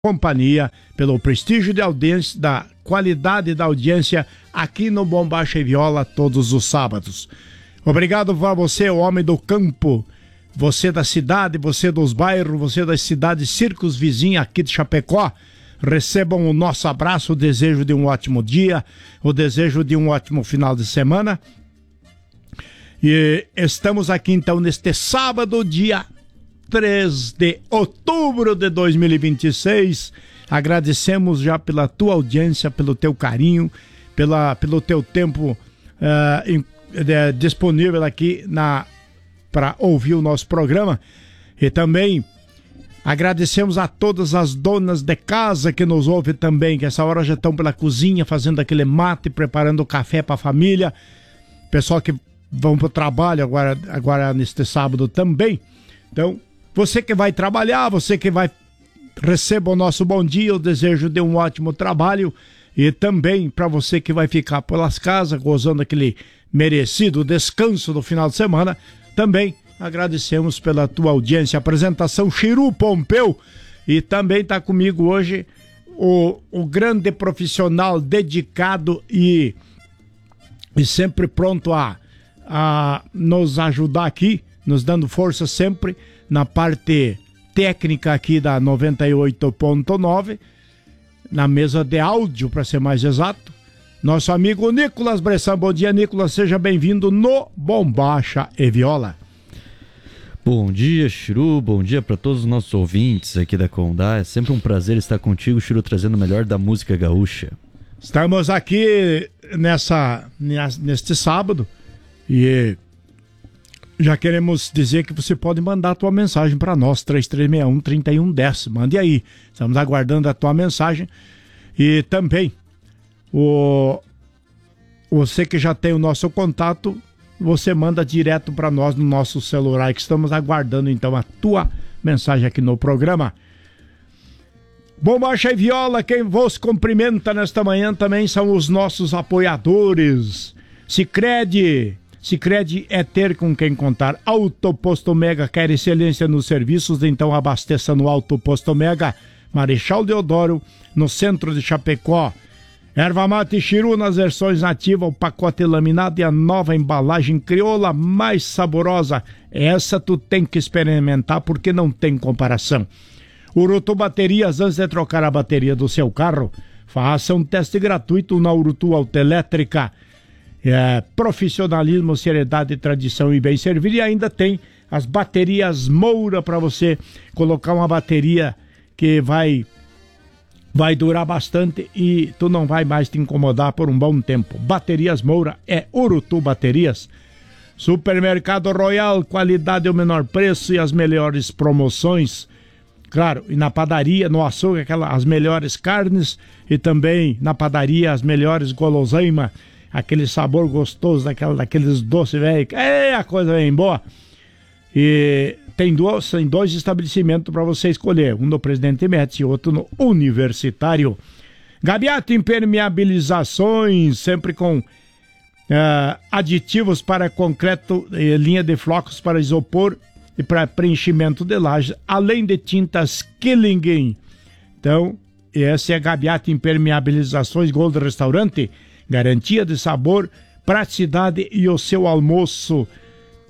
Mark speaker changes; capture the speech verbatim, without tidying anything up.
Speaker 1: companhia, pelo prestígio de audiência, da qualidade da audiência aqui no Bombacha e Viola todos os sábados. Obrigado a você, o homem do campo, você da cidade, você dos bairros, você das cidades circos vizinhas aqui de Chapecó. Recebam o nosso abraço, o desejo de um ótimo dia, o desejo de um ótimo final de semana. E estamos aqui então neste sábado, dia três de outubro de dois mil e vinte e seis. Agradecemos já pela tua audiência, pelo teu carinho, pela, pelo teu tempo uh, in, de, disponível aqui na, para ouvir o nosso programa. E também agradecemos a todas as donas de casa que nos ouvem também, que essa hora já estão pela cozinha fazendo aquele mate, preparando o café para a família. Pessoal que vão para o trabalho agora, agora neste sábado também. Então, você que vai trabalhar, você que vai, receba o nosso bom dia, eu desejo de um ótimo trabalho. E também para você que vai ficar pelas casas, gozando aquele merecido descanso do final de semana, também agradecemos pela tua audiência. Apresentação Chiru Pompeu. E também está comigo hoje o, o grande profissional dedicado e, e sempre pronto a, a nos ajudar aqui, nos dando força sempre na parte técnica aqui da noventa e oito ponto nove, na mesa de áudio, para ser mais exato, nosso amigo Nicolas Bressan. Bom dia, Nicolas, seja bem-vindo no Bombacha e Viola.
Speaker 2: Bom dia, Chiru, bom dia para todos os nossos ouvintes aqui da Condá. É sempre um prazer estar contigo, Chiru, trazendo o melhor da música gaúcha.
Speaker 1: Estamos aqui nessa, neste sábado e já queremos dizer que você pode mandar a tua mensagem para nós, três três seis um, três um um zero. Mande aí, estamos aguardando a tua mensagem. E também, o, você que já tem o nosso contato, você manda direto para nós no nosso celular, que estamos aguardando então a tua mensagem aqui no programa. Bombacha e Viola, quem vos cumprimenta nesta manhã também são os nossos apoiadores. Sicredi. Sicredi é ter com quem contar. Autoposto Mega quer excelência nos serviços, então abasteça no Autoposto Mega, Marechal Deodoro, no centro de Chapecó. Erva mate Chiru nas versões nativa, o pacote laminado e a nova embalagem crioula mais saborosa. Essa tu tem que experimentar porque não tem comparação. Urutu Baterias, antes de trocar a bateria do seu carro, faça um teste gratuito na Urutu Autoelétrica. É, profissionalismo, seriedade, tradição e bem servir. E ainda tem as baterias Moura para você colocar uma bateria que vai vai durar bastante e tu não vai mais te incomodar por um bom tempo. Baterias Moura é Urutu Baterias. Supermercado Royal, qualidade ao menor preço e as melhores promoções. Claro, e na padaria, no açougue, aquela, as melhores carnes, e também na padaria as melhores guloseimas, aquele sabor gostoso daquela, daqueles doces velhos. É a coisa bem boa. E tem dois, tem dois estabelecimentos para você escolher. Um no Presidente Médici e outro no Universitário. Gabiato Impermeabilizações, sempre com uh, aditivos para concreto, eh, linha de flocos para isopor e para preenchimento de laje, além de tintas Killing. Então, esse é Gabiato Impermeabilizações Gold Restaurante. Garantia de sabor, praticidade e o seu almoço